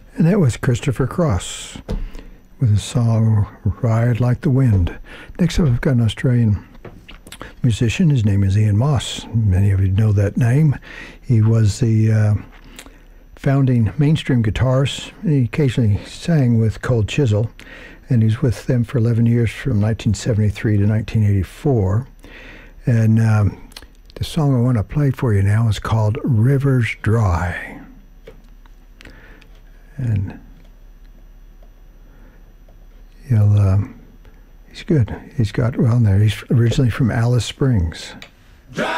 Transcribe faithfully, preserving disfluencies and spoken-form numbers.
And that was Christopher Cross with the song Ride Like the Wind. Next up, I've got an Australian musician. His name is Ian Moss. Many of you know that name. He was the uh, founding mainstream guitarist. He occasionally sang with Cold Chisel, and he was with them for eleven years from nineteen seventy-three to nineteen eighty-four. And um, the song I want to play for you now is called Rivers Dry. And he'll, um, he's good. He's got, well, there, he's originally from Alice Springs.